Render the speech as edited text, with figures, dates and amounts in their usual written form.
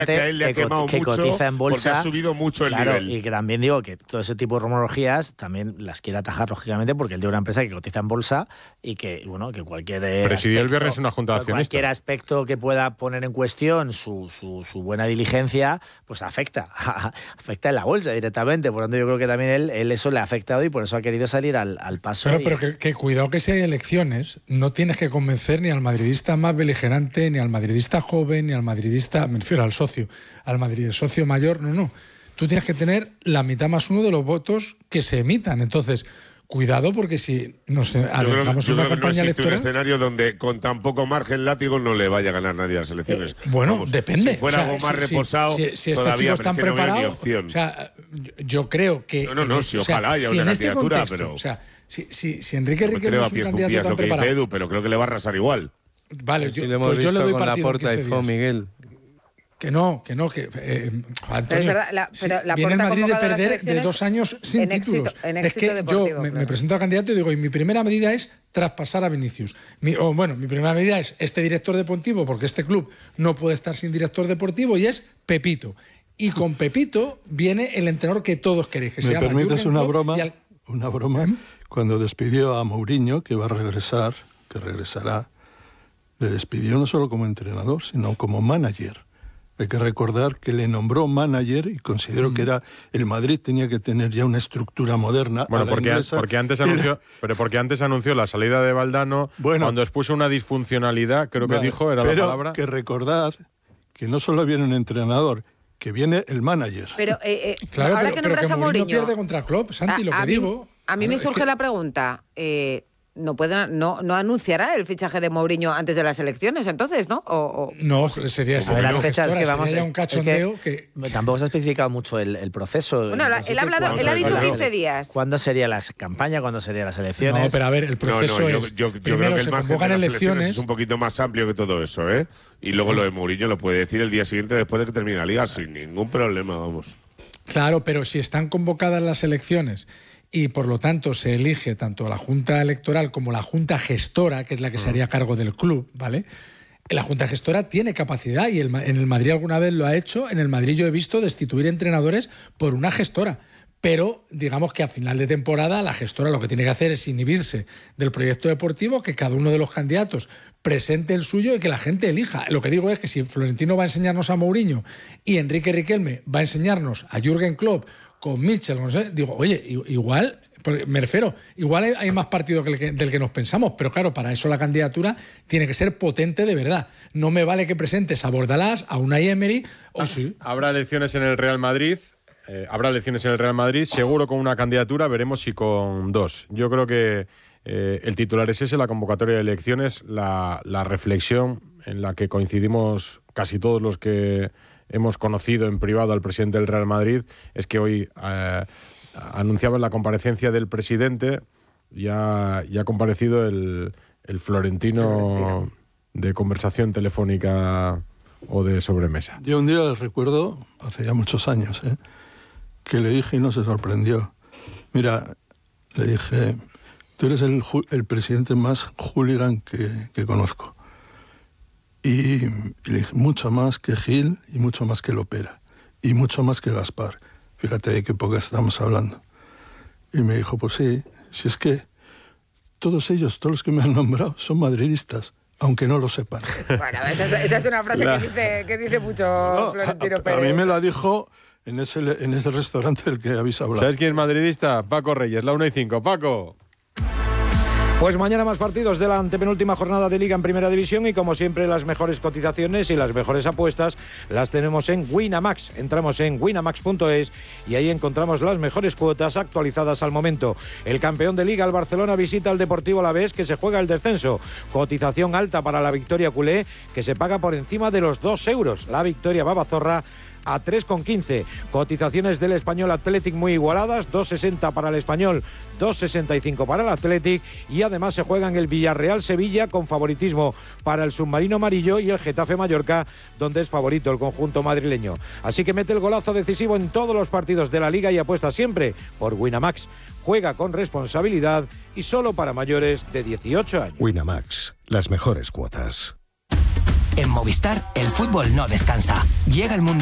que a él le ha quemado que mucho cotiza en bolsa, porque ha subido mucho el claro, nivel. y que también digo que todo ese tipo de rumorologías también las quiere atajar, lógicamente, porque él tiene una empresa que cotiza en bolsa y que, bueno, que cualquier presidió el viernes una junta de accionistas. Cualquier aspecto que pueda poner en cuestión su buena diligencia, pues afecta en la bolsa directamente. Por lo tanto, yo creo que también él eso le ha afectado y por eso ha querido salir al paso. Pero que cuidado que si hay elecciones, no tienes que convencer ni al madridista más beligerante, ni al madridista joven, ni al madridista, me refiero al socio mayor, no. Tú tienes que tener la mitad más uno de los votos que se emitan. Entonces, cuidado, porque si nos adentramos en una campaña electoral... un escenario donde con tan poco margen látigo no le vaya a ganar nadie a las elecciones. Depende. Si fuera algo más reposado, si este todavía, chico está pero preparado, opción. O sea, yo creo que... Si ojalá haya una candidatura, contexto, pero... O sea, si Enrique Riquelme es un candidato tan preparado... Edu, pero creo que le va a arrasar igual. Vale, yo le doy partido en 15 días. Miguel. Que Antonio, es verdad, pero viene el Madrid de perder de 2 años sin títulos. Es que yo me presento a candidato y digo, y mi primera medida es traspasar a Vinicius. Mi primera medida es este director deportivo, porque este club no puede estar sin director deportivo, y es Pepito. Y con Pepito viene el entrenador que todos queréis, que se llama ¿Me permites una broma? Una broma. ¿Eh? Cuando despidió a Mourinho, que va a regresar, que regresará, le despidió no solo como entrenador, sino como manager. Hay que recordar que le nombró manager y consideró que el Madrid tenía que tener ya una estructura moderna. Bueno, porque antes anunció la salida de Valdano, cuando expuso una disfuncionalidad, creo que dijo, era la palabra. Pero que recordad que no solo viene un entrenador, que viene el manager. Pero claro, ahora que nombras a Mourinho pierde contra Klopp, Santi, lo que digo. A mí me surge la pregunta. No anunciará el fichaje de Mourinho antes de las elecciones, entonces, ¿no? No, sería las fechas que vamos sería un cachondeo que tampoco se ha especificado mucho el proceso. Bueno, él ha dicho 15 días. ¿Cuándo sería la campaña? ¿Cuándo serían las elecciones? No, pero a ver, el proceso es... Yo primero creo que se el margen convocan de las elecciones... es un poquito más amplio que todo eso, ¿eh? Y luego lo de Mourinho lo puede decir el día siguiente después de que termine la Liga sin ningún problema, vamos. Claro, pero si están convocadas las elecciones y por lo tanto se elige tanto la Junta Electoral como la Junta Gestora, que es la que se haría cargo del club, ¿vale? La Junta Gestora tiene capacidad y en el Madrid alguna vez lo ha hecho. En el Madrid yo he visto destituir entrenadores por una gestora. Pero digamos que a final de temporada la gestora lo que tiene que hacer es inhibirse del proyecto deportivo, que cada uno de los candidatos presente el suyo y que la gente elija. Lo que digo es que si Florentino va a enseñarnos a Mourinho y Enrique Riquelme va a enseñarnos a Jürgen Klopp con Mitchell, no sé, digo, oye, igual, me refiero, igual hay más partido del que nos pensamos, pero claro, para eso la candidatura tiene que ser potente de verdad. No me vale que presentes a Bordalás, a Unai Emery, o sí. Habrá elecciones en el Real Madrid. Seguro con una candidatura, veremos si con 2. Yo creo que el titular es ese, la convocatoria de elecciones, la reflexión en la que coincidimos casi todos los que hemos conocido en privado al presidente del Real Madrid, es que hoy anunciaba la comparecencia del presidente, ya ha comparecido el Florentino de conversación telefónica o de sobremesa. Yo un día recuerdo, hace ya muchos años, que le dije y no se sorprendió. Mira, le dije, tú eres el presidente más hooligan que conozco. Y le dije, mucho más que Gil y mucho más que Lopera. Y mucho más que Gaspar. Fíjate de qué época estamos hablando. Y me dijo, pues sí, si es que todos los que me han nombrado, son madridistas, aunque no lo sepan. Bueno, esa es una frase que dice mucho Florentino Pérez. A mí me la dijo en ese restaurante del que habéis hablado. ¿Sabes quién es madridista? Paco Reyes, la 1:05. Paco. Pues mañana más partidos de la antepenúltima jornada de Liga en Primera División y como siempre las mejores cotizaciones y las mejores apuestas las tenemos en Winamax. Entramos en winamax.es y ahí encontramos las mejores cuotas actualizadas al momento. El campeón de Liga, el Barcelona, visita al Deportivo Alavés, que se juega el descenso. Cotización alta para la victoria culé, que se paga por encima de los 2 euros. La victoria Babazorra a 3,15. Cotizaciones del Español Athletic muy igualadas, 2,60 para el Español, 2,65 para el Athletic, y además se juegan el Villarreal Sevilla con favoritismo para el submarino amarillo y el Getafe Mallorca, donde es favorito el conjunto madrileño. Así que mete el golazo decisivo en todos los partidos de la Liga y apuesta siempre por Winamax. Juega con responsabilidad y solo para mayores de 18 años. Winamax, las mejores cuotas. En Movistar, el fútbol no descansa. Llega el mundo